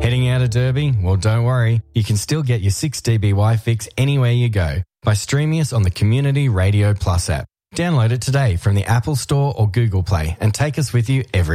Heading out of Derby? Well, don't worry. You can still get your 6dBY fix anywhere you go by streaming us on the Community Radio Plus app. Download it today from the Apple Store or Google Play and take us with you every